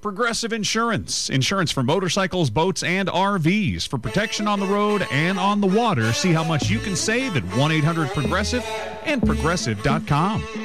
Progressive Insurance. Insurance for motorcycles, boats, and RVs. For protection on the road and on the water. See how much you can save at 1-800-PROGRESSIVE and Progressive.com.